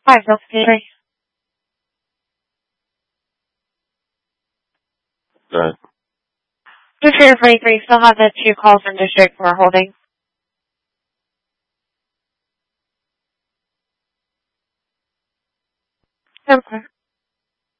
Hi, Bill Petrie. Good. Just here for 23, still have the 2 calls from district we're holding. Okay.